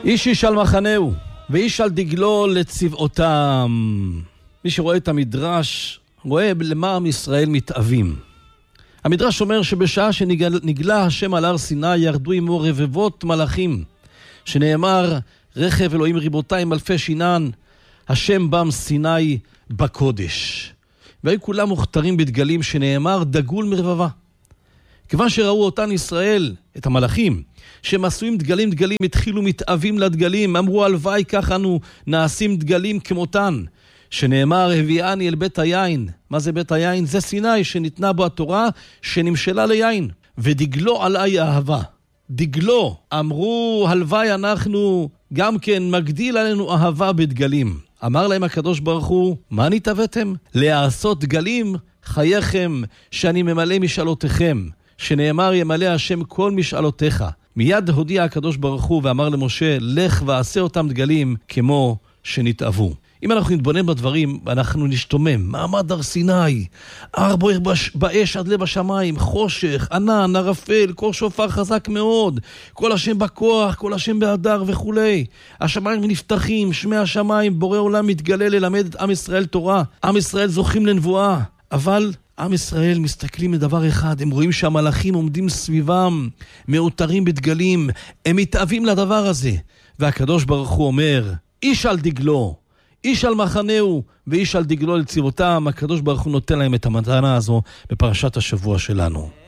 איש איש על מחנהו, ואיש על דגלו לצבאותם. מי שרואה את המדרש, רואה למה עם ישראל מתאבים. המדרש אומר שבשעה שנגלה השם על הר סיני, ירדו עמו רבבות מלאכים, שנאמר, רכב אלוהים ריבותיים אלפי שינן, השם בם סיני בקודש. והיו כולם מוכתרים בדגלים, שנאמר, דגול מרבבה. כיוון שראו אותן ישראל, את המלאכים, שהם עשויים דגלים, התחילו מתאבים לדגלים, אמרו הלוואי כך אנו נעשים דגלים כמותן, שנאמר הביאני אל בית היין. מה זה בית היין? זה סיני שניתנה בו התורה שנמשלה ליין, ודגלו עליי אהבה. דגלו, אמרו הלוואי אנחנו גם כן מגדיל עלינו אהבה בדגלים. אמר להם הקדוש ברוך הוא, מה נתאבתם? לעשות דגלים חייכם שאני ממלא משאלותיכם, שנאמר ימלא השם כל משאלותיך. מיד הודיע הקדוש ברוך הוא ואמר למשה, לך ועשה אותם דגלים כמו שנתאבו. אם אנחנו נתבונן בדברים, אנחנו נשתומם. מעמד הר סיני, הר בוער באש עד לב השמיים, חושך, ענן, ערפל, קור שופר חזק מאוד, כל השם בכוח, כל השם בהדר וכולי. השמיים נפתחים, שמי השמיים, בורא עולם מתגלה ללמד את עם ישראל תורה. עם ישראל זוכים לנבואה, אבל עם ישראל מסתכלים לדבר אחד, הם רואים שהמלאכים עומדים סביבם, מאותרים בדגלים, הם מתאבים לדבר הזה. והקדוש ברוך הוא אומר, איש על דגלו, איש על מחנהו, ואיש על דגלו לצבאותם. הקדוש ברוך הוא נותן להם את המתנה הזו בפרשת השבוע שלנו.